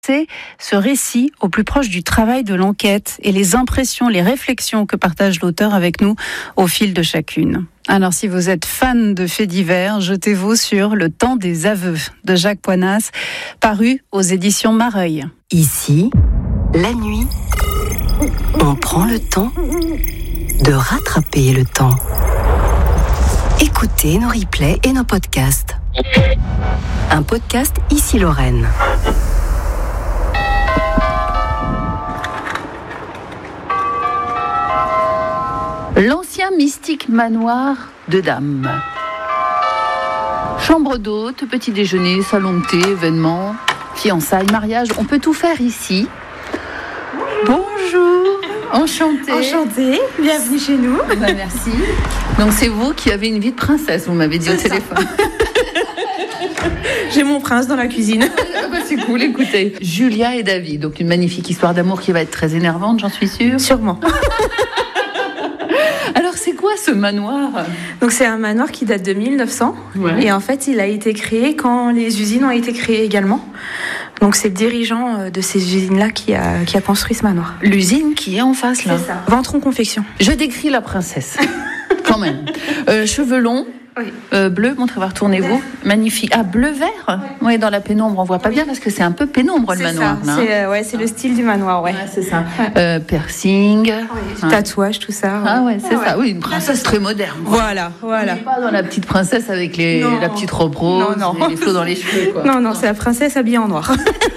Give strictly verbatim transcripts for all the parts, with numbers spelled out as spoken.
retracer ce récit au plus proche du travail de l'enquête et les impressions, les réflexions que partage l'auteur avec nous au fil de chacune. Alors, si vous êtes fan de faits divers, jetez-vous sur Le temps des aveux de Jacques Poinas, paru aux éditions Mareuil. Ici, la nuit, on prend le temps de rattraper le temps. Écoutez nos replays et nos podcasts. Un podcast Ici Lorraine. L'ancien mystique manoir de dames. Chambre d'hôte, petit déjeuner, salon de thé, événements, fiançailles, mariage, on peut tout faire ici. Bonjour, enchantée. Enchantée, bienvenue chez nous. Ben, merci. Donc c'est vous qui avez une vie de princesse, vous m'avez dit c'est au téléphone. J'ai mon prince dans la cuisine. Ah bah c'est cool, écoutez. Julia et David, donc une magnifique histoire d'amour qui va être très énervante, j'en suis sûre. Sûrement. Alors c'est quoi ce manoir ? Donc c'est un manoir qui date de mille neuf cents. Ouais. Et en fait il a été créé quand les usines ont été créées également. Donc c'est le dirigeant de ces usines-là qui a, qui a construit ce manoir. L'usine qui est en face là. C'est ça. Ventron Confection. Je décris la princesse. Quand même. Euh, cheveux longs. Oui. Euh, bleu, montrez-moi, retournez-vous. Magnifique. Ah, bleu-vert. Oui, ouais, dans la pénombre, on voit pas bien parce que c'est un peu pénombre c'est le manoir. Ça. C'est, euh, ouais, c'est le style du manoir, ouais. ouais c'est ça. Ouais. Euh, piercing. Oui, ouais. Tatouage, tout ça. Ouais. Ah ouais, c'est ah, ça. Ouais. Oui, une princesse très moderne. Voilà, voilà. On n'est pas dans la petite princesse avec les, la petite robe rose, non, non. les flots dans les cheveux. Quoi. Non, non, non, c'est la princesse habillée en noir.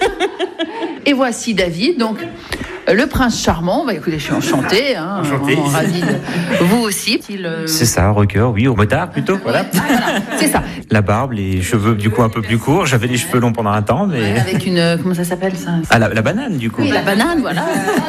Et voici David, donc le prince charmant. Bah écoutez, je suis enchantée, hein, Enchantée. Ravie. De... Vous aussi. Euh... C'est ça, rocker, oui, au motard plutôt, voilà. voilà. C'est ça. La barbe, les cheveux du coup un peu plus courts. J'avais les cheveux longs pendant un temps, mais avec une comment ça s'appelle ça Ah la, la banane du coup. Oui, la banane, voilà.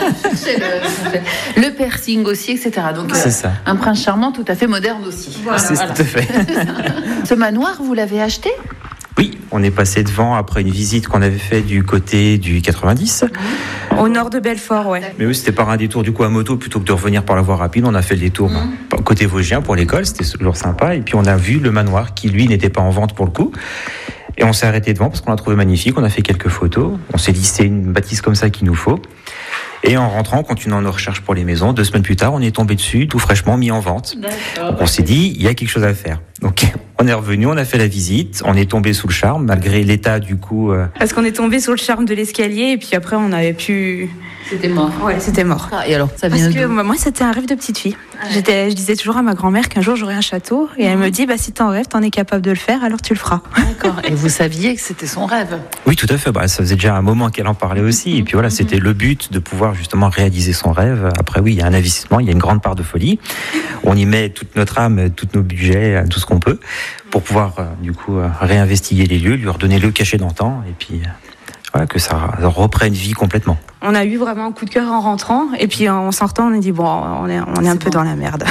le, le piercing aussi, et cetera. Donc c'est euh, ça. Un prince charmant, tout à fait moderne aussi. Voilà, c'est voilà. Tout à fait. Ce manoir, vous l'avez acheté ? Oui, on est passé devant après une visite qu'on avait fait du côté du quatre-vingt-dix. Au nord de Belfort, ouais. Mais oui, c'était par un détour du coup à moto plutôt que de revenir par la voie rapide. On a fait le détour mmh. côté Vosgien pour l'école, c'était toujours sympa. Et puis on a vu le manoir qui lui n'était pas en vente pour le coup. Et on s'est arrêté devant parce qu'on l'a trouvé magnifique. On a fait quelques photos. On s'est dit c'est une bâtisse comme ça qu'il nous faut. Et en rentrant, continuant nos recherches pour les maisons, deux semaines plus tard, on est tombé dessus, tout fraîchement mis en vente. D'accord. Donc on s'est dit, il y a quelque chose à faire. Donc on est revenu, on a fait la visite, on est tombé sous le charme, malgré l'état du coup... Euh... Parce qu'on est tombé sous le charme de l'escalier, et puis après on avait pu... C'était mort. Ouais, c'était mort. Ah, et alors, ça vient Parce que d'où ? moi, c'était un rêve de petite fille. Ah, J'étais, je disais toujours à ma grand-mère qu'un jour j'aurais un château, et mmh. elle me dit, bah si t'en rêves, t'en es capable de le faire, alors tu le feras. D'accord. Et vous saviez que c'était son rêve ? Oui, tout à fait. Bah, ça faisait déjà un moment qu'elle en parlait aussi, mmh. et puis voilà, c'était le but de pouvoir justement réaliser son rêve. Après, oui, il y a un investissement, il y a une grande part de folie. On y met toute notre âme, tous nos budgets, tout ce qu'on peut, pour pouvoir euh, du coup euh, réinvestiguer les lieux, lui redonner le cachet d'antan, et puis euh, voilà, que ça reprenne vie complètement. On a eu vraiment un coup de cœur en rentrant, et puis en sortant, on a dit bon, on est, on est, est un peu bon. Dans la merde.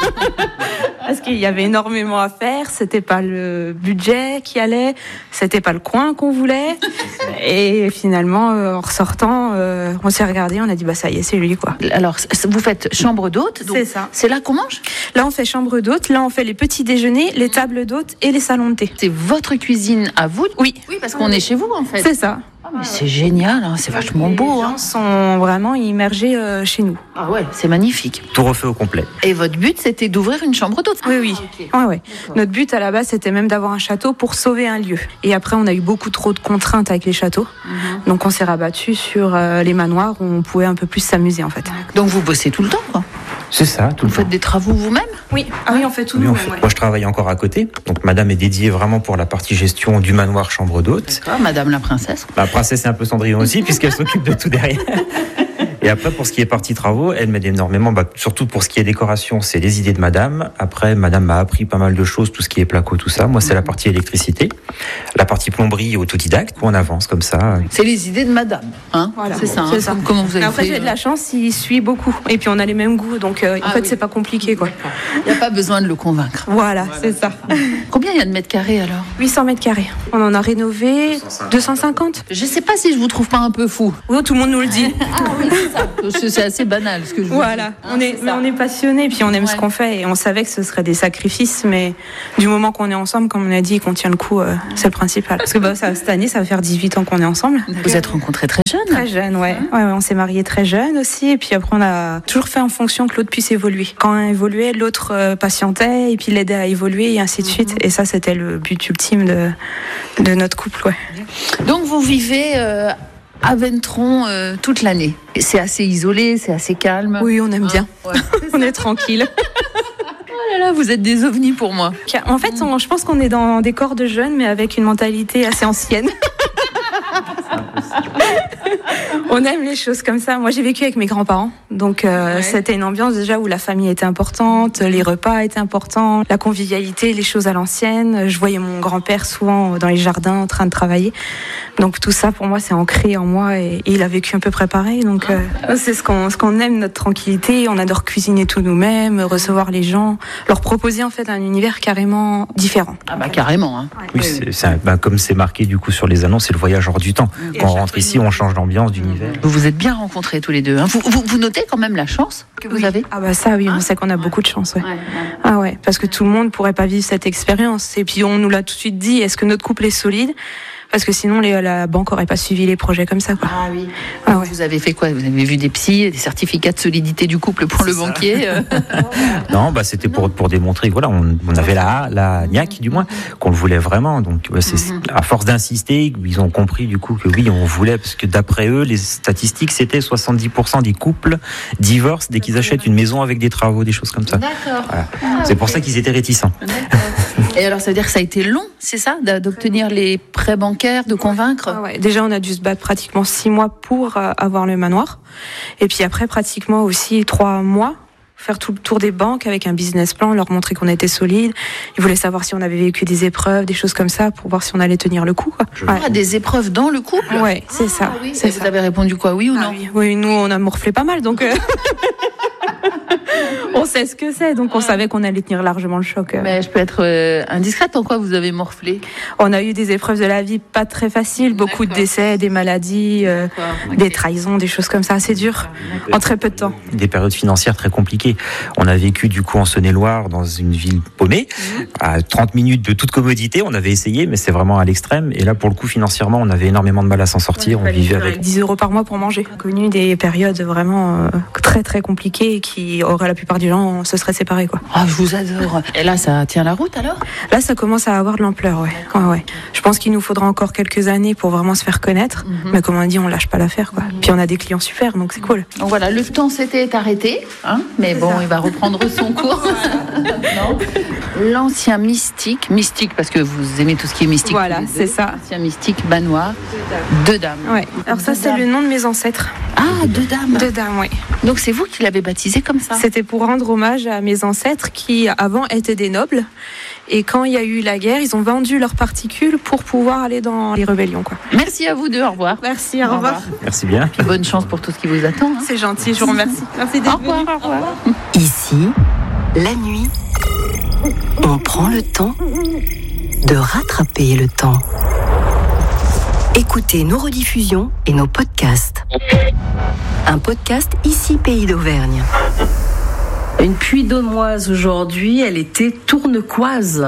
Parce qu'il y avait énormément à faire, c'était pas le budget qui allait, c'était pas le coin qu'on voulait, et finalement, euh, en ressortant, euh, on s'est regardé, on a dit bah ça y est, c'est lui quoi. Alors, vous faites chambre d'hôte, donc c'est ça. C'est là qu'on mange ? Là, on fait chambre d'hôte, là, on fait les petits déjeuners, les tables d'hôte et les salons de thé. C'est votre cuisine à vous ? Oui. Oui, parce qu'on est chez vous en fait. C'est ça. Ah, mais c'est génial, hein, c'est vachement les beau. Les gens hein. sont vraiment immergés euh, chez nous. Ah ouais, c'est magnifique. Tout refait au complet. Et votre but, c'était d'ouvrir une chambre d'hôte ? Oui, oui. Ah, okay. ouais, ouais. Notre but à la base, c'était même d'avoir un château pour sauver un lieu. Et après, on a eu beaucoup trop de contraintes avec les châteaux. Mm-hmm. Donc, on s'est rabattu sur euh, les manoirs où on pouvait un peu plus s'amuser en fait. Donc, vous bossez tout le temps quoi ? C'est ça, tout vous le temps. Vous faites des travaux vous-même ? Oui, ah oui, on fait tout oui, nous. On fait... ouais. Moi, je travaille encore à côté. Donc, madame est dédiée vraiment pour la partie gestion du manoir chambre d'hôte. D'accord, madame la princesse. La princesse, c'est un peu Cendrillon aussi, puisqu'elle s'occupe de tout derrière. Et après, pour ce qui est partie travaux, elle m'aide énormément, bah, surtout pour ce qui est décoration, c'est les idées de madame. Après, madame m'a appris pas mal de choses, tout ce qui est placo, tout ça. Moi, c'est la partie électricité. La partie plomberie autodidacte, où on avance comme ça. C'est les idées de madame, hein voilà. C'est ça, c'est hein. ça. Comment vous avez après, fait j'ai de la chance, il suit beaucoup. Et puis, on a les mêmes goûts, donc euh, en ah, fait, oui. c'est pas compliqué, quoi. Il n'y a pas besoin de le convaincre. Voilà, voilà. c'est ça. Combien il y a de mètres carrés, alors ? huit cents mètres carrés. On en a rénové deux cent cinquante. Je sais pas si je vous trouve pas un peu fou. Oui, tout le monde nous le dit. Ah oui, ça. C'est assez banal ce que je veux Voilà, dire. on est, mais on est passionné, puis on aime Ouais. ce qu'on fait et on savait que ce serait des sacrifices, mais du moment qu'on est ensemble, comme on a dit, qu'on tient le coup, euh, c'est le principal. Parce que bah, ça, cette année, ça va faire dix-huit ans qu'on est ensemble. Vous êtes rencontrés très jeunes. Très jeune, ouais. ouais, ouais on s'est mariés très jeunes aussi, et puis après on a toujours fait en fonction que l'autre puisse évoluer. Quand un évoluait, l'autre euh, patientait et puis l'aidait à évoluer et ainsi de suite. Et ça, c'était le but ultime de de notre couple, ouais. Donc vous vivez euh, à Ventron euh, toute l'année. C'est assez isolé, c'est assez calme. Oui, on aime bien. Ouais. On est tranquille. Oh là là, vous êtes des ovnis pour moi. En fait, on- je pense qu'on est dans des corps de jeunes, mais avec une mentalité assez ancienne. On aime les choses comme ça. Moi, j'ai vécu avec mes grands-parents, donc euh, Ouais. c'était une ambiance déjà où la famille était importante, les repas étaient importants, la convivialité, les choses à l'ancienne. Je voyais mon grand-père souvent dans les jardins en train de travailler. Donc tout ça, pour moi, c'est ancré en moi et, et il a vécu un peu préparé. Donc euh, c'est ce qu'on ce qu'on aime, notre tranquillité. On adore cuisiner tout nous-mêmes, recevoir les gens, leur proposer en fait un univers carrément différent. Ah bah carrément. Hein. Oui, c'est, c'est un- ben, comme c'est marqué du coup sur les annonces, c'est le voyage hors du temps. Et Quand à on chaque rentre fois, ici, nous- on change d'ambiance, d'univers. Vous vous êtes bien rencontrés tous les deux. Hein. Vous, vous, vous notez quand même la chance que vous avez. Ah bah ça oui, on sait qu'on a beaucoup de chance. Ouais. Ah ouais, parce que tout le monde pourrait pas vivre cette expérience. Et puis on nous l'a tout de suite dit, est-ce que notre couple est solide ? Parce que sinon les, la banque aurait pas suivi les projets comme ça, quoi. Ah oui. Ah ouais. Vous avez fait quoi? Vous avez vu des psys, des certificats de solidité du couple pour le banquier euh. Non, bah c'était pour pour démontrer que voilà, on, on avait la la niaque du moins, qu'on le voulait vraiment. Donc ouais, c'est à force d'insister, ils ont compris du coup que oui, on voulait, parce que d'après eux, les statistiques c'était soixante-dix pour cent des couples divorcent dès qu'ils achètent une maison avec des travaux, des choses comme ça. D'accord. Voilà. Ah, C'est pour ok. ça qu'ils étaient réticents. Et alors, ça veut dire que ça a été long, c'est ça, d'a- d'obtenir les prêts bancaires, de convaincre? Ah ouais. Déjà on a dû se battre pratiquement six mois pour euh, avoir le manoir. Et puis après pratiquement aussi trois mois. Faire tout le tour des banques avec un business plan, leur montrer qu'on était solide. Ils voulaient savoir si on avait vécu des épreuves, des choses comme ça, pour voir si on allait tenir le coup, quoi. Ouais. Ah, des épreuves dans le couple? Ouais, c'est ça. Ah oui. C'est Et vous ça. avez répondu quoi, oui ou Ah non? oui. Oui, nous on a morflé pas mal, donc euh, on sait ce que c'est, donc on savait qu'on allait tenir largement le choc. Mais je peux être euh, indiscrète, en quoi vous avez morflé? On a eu des épreuves de la vie pas très faciles, beaucoup de D'accord. décès, des maladies, euh, Ok. des trahisons, des choses comme ça, assez dures, en très peu de temps. Des périodes financières très compliquées. On a vécu du coup en Saône-et-Loire, dans une ville paumée, à trente minutes de toute commodité. On avait essayé, mais c'est vraiment à l'extrême. Et là, pour le coup, financièrement, on avait énormément de mal à s'en sortir. On vivait avec. dix euros par mois pour manger. On a connu des périodes vraiment euh, très très compliquées qui auraient la plupart des gens se seraient séparés, quoi. Ah, je vous adore. Et là, ça tient la route alors? Là, ça commence à avoir de l'ampleur, ouais. Ouais, ouais. Je pense qu'il nous faudra encore quelques années pour vraiment se faire connaître. Mais comme on dit, on lâche pas l'affaire, quoi. Puis on a des clients super, donc c'est cool. Donc voilà, le temps s'était arrêté, hein, mais bon, il va reprendre son cours. Non. L'ancien mystique, mystique parce que vous aimez tout ce qui est mystique. Voilà, tous les c'est deux. ça. L'ancien mystique banois, deux dames. Ouais. Alors ça, c'est le nom de mes ancêtres. Ah, deux dames. Deux dames, oui. Donc c'est vous qui l'avez baptisé comme ça? C'était pour rendre hommage à mes ancêtres qui, avant, étaient des nobles. Et quand il y a eu la guerre, ils ont vendu leurs particules pour pouvoir aller dans les rébellions, quoi. Merci à vous deux, au revoir. Merci, au revoir. Merci bien. Puis bonne chance pour tout ce qui vous attend. hein. C'est gentil, je vous remercie. Merci Au d'être revoir, venu. au revoir. Ici, la nuit, on prend le temps de rattraper le temps. Écoutez nos rediffusions et nos podcasts. Un podcast Ici Pays d'Auvergne. Une Puy-d'Aumoise aujourd'hui, elle était tournecoise.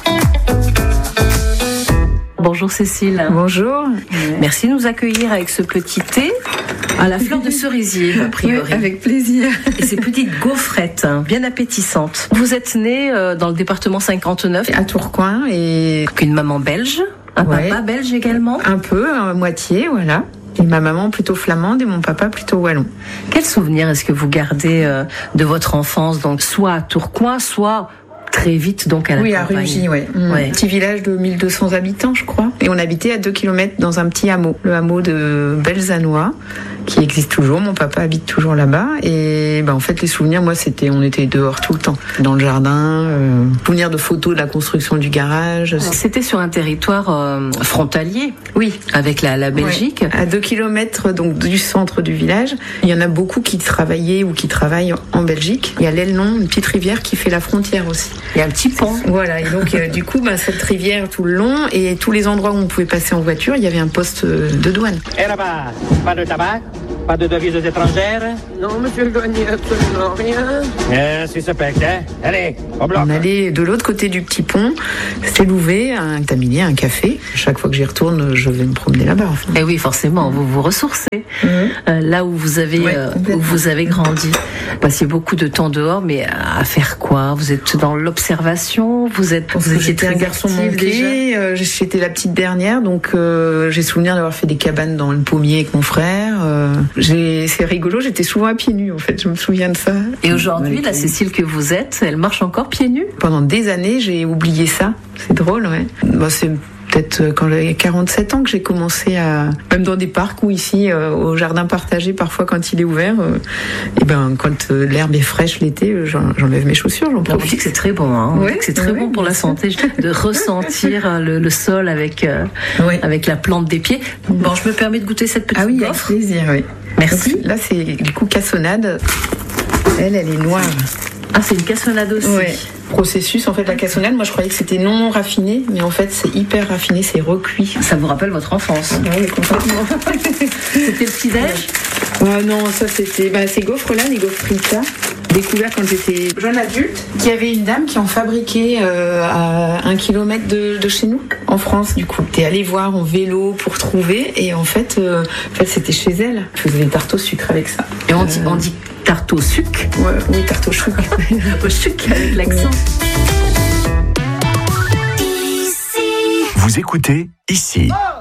Bonjour Cécile. Bonjour. Merci de nous accueillir avec ce petit thé à la fleur de cerisier, a priori. Oui, avec plaisir. Et ces petites gaufrettes, hein, bien appétissantes. Vous êtes née euh, dans le département cinquante-neuf, À Tourcoing et avec une maman belge, un Ouais. papa belge également. un peu, à moitié, voilà. Et ma maman plutôt flamande et mon papa plutôt wallon. Quel souvenir est-ce que vous gardez euh, de votre enfance, donc soit à Tourcoing, soit très vite donc à la Oui, à campagne? Rugy, ouais. Mm. Ouais. Petit village de mille deux cents habitants, je crois. Et on habitait à deux kilomètres dans un petit hameau, le hameau de Belzanois, qui existe toujours. Mon papa habite toujours là-bas. Et ben, en fait, les souvenirs, moi, c'était, on était dehors tout le temps, dans le jardin. Euh, souvenirs de photos de la construction du garage. C'était sur un territoire euh, frontalier, Oui, avec la, la Belgique. Ouais. À deux kilomètres donc du centre du village, il y en a beaucoup qui travaillaient ou qui travaillent en Belgique. Il y a l'Elnon, une petite rivière qui fait la frontière aussi. Il y a un petit pont. Voilà, et donc euh, du coup, bah, cette rivière tout le long et tous les endroits où on pouvait passer en voiture, il y avait un poste euh, de douane. Et là-bas, pas de tabac, Pas de devises étrangères? Non, monsieur le douanier, absolument rien. Euh, si ça pète, hein? Allez, au bloc. On allait de l'autre côté du petit pont, c'est Louvet, un taminier, un café. Chaque fois que j'y retourne, je vais me promener là-bas. Enfin. Et oui, forcément, vous vous ressourcez. Mmh. Euh, là où vous avez, ouais, euh, où vous avez grandi. Vous passiez beaucoup de temps dehors, mais à faire quoi? Vous êtes dans l'observation? Vous êtes, vous étiez J'étais un garçon manqué. Euh, j'étais la petite dernière, donc euh, j'ai souvenir d'avoir fait des cabanes dans le pommier avec mon frère. Euh, j'ai, c'est rigolo, j'étais souvent à pieds nus, en fait. Je me souviens de ça. Et aujourd'hui, la Cécile que vous êtes, elle marche encore pieds nus? Pendant des années, j'ai oublié ça. C'est drôle, ouais. Bah, c'est peut-être quand j'avais quarante-sept ans que j'ai commencé à, même dans des parcs ou ici euh, au jardin partagé, parfois quand il est ouvert, euh, et ben quand euh, l'herbe est fraîche l'été, euh, j'en, j'enlève mes chaussures, j'en profite. On dit que c'est très bon, hein. On ouais, dit que c'est très ouais, bon pour la santé de ressentir le, le sol avec euh, ouais. avec la plante des pieds. Bon, je me permets de goûter cette petite ah oui, gaufre. Avec plaisir, oui. Merci. Donc, là, c'est du coup cassonade. Elle, elle est noire. Ah, c'est une cassonade aussi. Ouais. Processus, en fait, la cassonade, moi je croyais que c'était non raffiné, mais en fait c'est hyper raffiné, c'est recuit. Ça vous rappelle votre enfance? Ah oui, complètement. C'était le petit-déj? Ah non, ça c'était, bah, ces gaufres-là, les gaufres Rita, découverts quand j'étais jeune adulte, qu'il y avait une dame qui en fabriquait euh, à un kilomètre de, de chez nous, en France du coup. T'es allé voir en vélo pour trouver, et en fait, euh, en fait c'était chez elle. Je faisais des tartes au sucre avec ça. Et on dit, euh... on dit tarte au sucre? Ouais, oui, tarte au sucre. Au sucre avec l'accent. Vous écoutez ici.